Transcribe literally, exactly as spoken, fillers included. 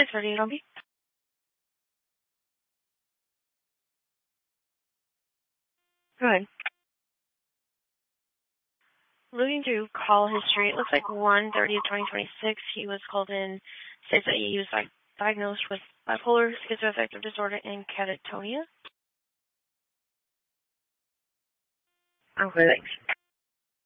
It's ready to be. Good. Looking through call history, it looks like one thirtieth, twenty twenty-six, he was called in, states that he was like, diagnosed with bipolar schizoaffective disorder and catatonia. Okay, thanks.